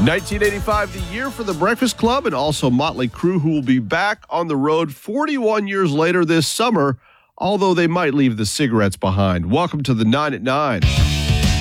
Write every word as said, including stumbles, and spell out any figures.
nineteen eighty-five, the year for the Breakfast Club, and also Motley Crue, who will be back on the road forty-one years later this summer, although they might leave the cigarettes behind. Welcome to the nine at nine.